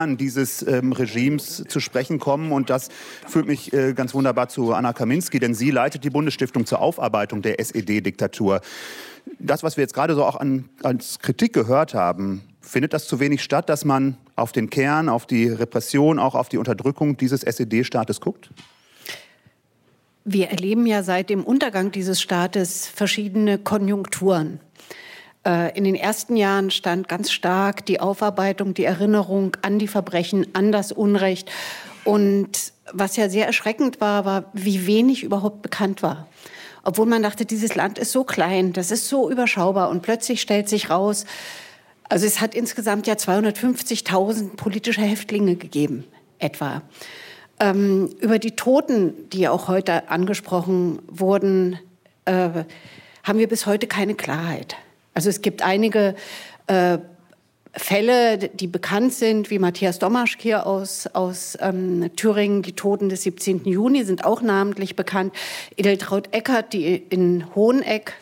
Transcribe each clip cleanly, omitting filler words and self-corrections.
dieses Regimes zu sprechen kommen. Und das führt mich ganz wunderbar zu Anna Kaminski, denn sie leitet die Bundesstiftung zur Aufarbeitung der SED-Diktatur. Das, was wir jetzt gerade so auch als Kritik gehört haben, findet das zu wenig statt, dass man auf den Kern, auf die Repression, auch auf die Unterdrückung dieses SED-Staates guckt? Wir erleben ja seit dem Untergang dieses Staates verschiedene Konjunkturen. In den ersten Jahren stand ganz stark die Aufarbeitung, die Erinnerung an die Verbrechen, an das Unrecht. Und was ja sehr erschreckend war, wie wenig überhaupt bekannt war. Obwohl man dachte, dieses Land ist so klein, das ist so überschaubar. Und plötzlich stellt sich raus, also es hat insgesamt ja 250.000 politische Häftlinge gegeben, etwa. Über die Toten, die ja auch heute angesprochen wurden, haben wir bis heute keine Klarheit. Also es gibt einige Fälle, die bekannt sind, wie Matthias Domaschk hier aus Thüringen. Die Toten des 17. Juni sind auch namentlich bekannt. Edeltraud Eckert, die in Hoheneck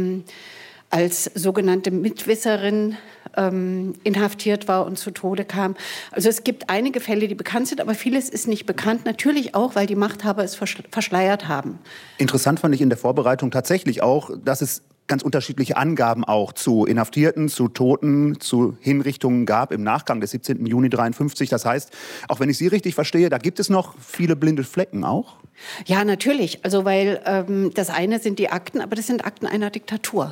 als sogenannte Mitwisserin inhaftiert war und zu Tode kam. Also es gibt einige Fälle, die bekannt sind, aber vieles ist nicht bekannt. Natürlich auch, weil die Machthaber es verschleiert haben. Interessant fand ich in der Vorbereitung tatsächlich auch, dass es ganz unterschiedliche Angaben auch zu Inhaftierten, zu Toten, zu Hinrichtungen gab im Nachgang des 17. Juni 1953. Das heißt, auch wenn ich Sie richtig verstehe, da gibt es noch viele blinde Flecken auch? Ja, natürlich. Also weil das eine sind die Akten, aber das sind Akten einer Diktatur.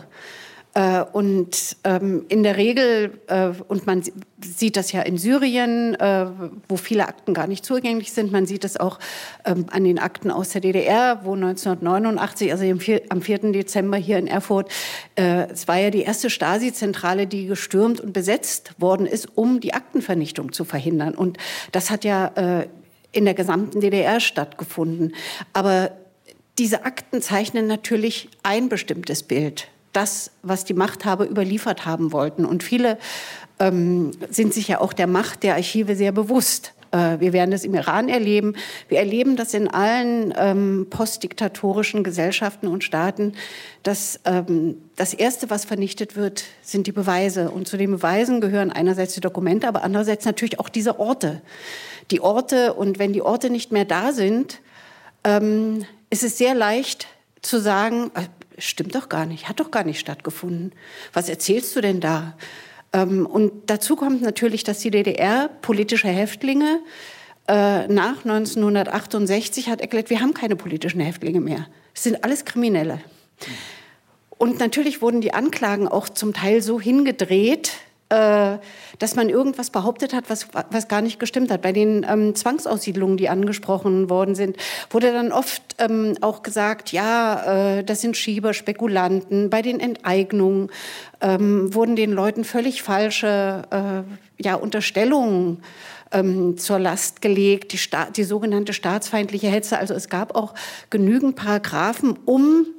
Und in der Regel, und man sieht das ja in Syrien, wo viele Akten gar nicht zugänglich sind, man sieht das auch an den Akten aus der DDR, wo 1989, also am 4. Dezember hier in Erfurt, es war ja die erste Stasi-Zentrale, die gestürmt und besetzt worden ist, um die Aktenvernichtung zu verhindern. Und das hat ja in der gesamten DDR stattgefunden. Aber diese Akten zeichnen natürlich ein bestimmtes Bild. Das, was die Machthaber überliefert haben wollten. Und viele sind sich ja auch der Macht der Archive sehr bewusst. Wir werden das im Iran erleben. Wir erleben das in allen postdiktatorischen Gesellschaften und Staaten. Das Erste, was vernichtet wird, sind die Beweise. Und zu den Beweisen gehören einerseits die Dokumente, aber andererseits natürlich auch diese Orte. Die Orte, und wenn die Orte nicht mehr da sind, ist es sehr leicht zu sagen, stimmt doch gar nicht, hat doch gar nicht stattgefunden. Was erzählst du denn da? Und dazu kommt natürlich, dass die DDR politische Häftlinge nach 1968 hat erklärt, wir haben keine politischen Häftlinge mehr. Es sind alles Kriminelle. Und natürlich wurden die Anklagen auch zum Teil so hingedreht, dass man irgendwas behauptet hat, was gar nicht gestimmt hat. Bei den Zwangsaussiedlungen, die angesprochen worden sind, wurde dann oft auch gesagt, ja, das sind Schieber, Spekulanten. Bei den Enteignungen wurden den Leuten völlig falsche Unterstellungen zur Last gelegt, die sogenannte staatsfeindliche Hetze. Also es gab auch genügend Paragraphen, um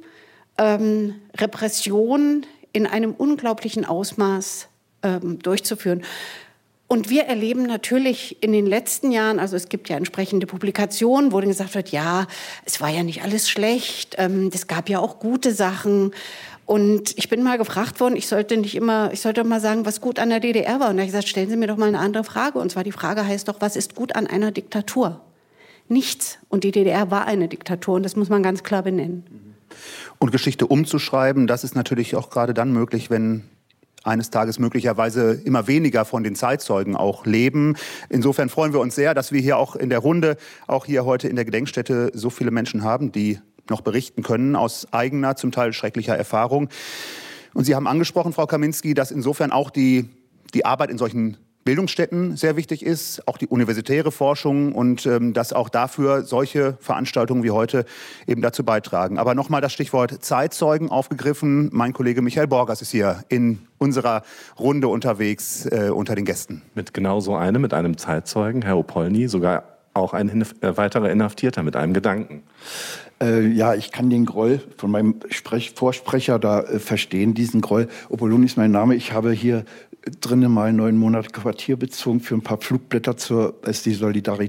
Repression in einem unglaublichen Ausmaß durchzuführen. Und wir erleben natürlich in den letzten Jahren, also es gibt ja entsprechende Publikationen, wo dann gesagt wird, ja, es war ja nicht alles schlecht, es gab ja auch gute Sachen. Und ich bin mal gefragt worden, ich sollte mal sagen, was gut an der DDR war. Und da habe ich gesagt, stellen Sie mir doch mal eine andere Frage. Und zwar die Frage heißt doch, was ist gut an einer Diktatur? Nichts. Und die DDR war eine Diktatur und das muss man ganz klar benennen. Und Geschichte umzuschreiben, das ist natürlich auch gerade dann möglich, wenn eines Tages möglicherweise immer weniger von den Zeitzeugen auch leben. Insofern freuen wir uns sehr, dass wir hier auch in der Runde, auch hier heute in der Gedenkstätte, so viele Menschen haben, die noch berichten können aus eigener, zum Teil schrecklicher Erfahrung. Und Sie haben angesprochen, Frau Kaminski, dass insofern auch die Arbeit in solchen Bildungsstätten sehr wichtig ist, auch die universitäre Forschung und dass auch dafür solche Veranstaltungen wie heute eben dazu beitragen. Aber nochmal das Stichwort Zeitzeugen aufgegriffen. Mein Kollege Michael Borgers ist hier in unserer Runde unterwegs unter den Gästen. Mit einem Zeitzeugen, Herr Opolny, sogar auch ein weiterer Inhaftierter mit einem Gedanken. Ja, ich kann den Groll von meinem Vorsprecher da verstehen, diesen Groll. Opolny ist mein Name. Ich habe hier drinnen mal 9 Monate Quartier bezogen für ein paar Flugblätter als die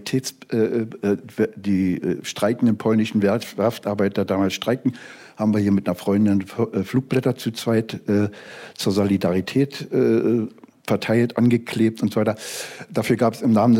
die streikenden polnischen Werftarbeiter damals streiken, haben wir hier mit einer Freundin Flugblätter zu zweit zur Solidarität verteilt, angeklebt und so weiter. Dafür gab es im Namen